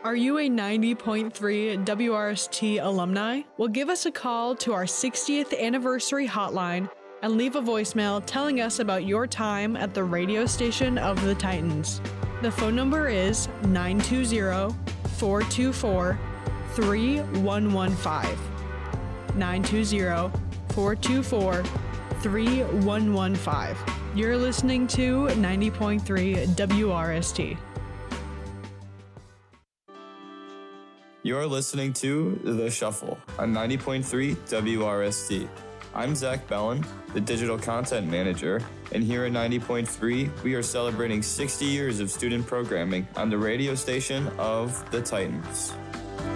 Are you a 90.3 WRST alumni? Well, give us a call to our 60th anniversary hotline and leave a voicemail telling us about your time at the radio station of the Titans. The phone number is 920-424-3115. 920-424-3115. You're listening to 90.3 WRST. You're listening to The Shuffle on 90.3 WRST. I'm Zach Bellin, the Digital Content Manager, and here at 90.3, we are celebrating 60 years of student programming on the radio station of the Titans.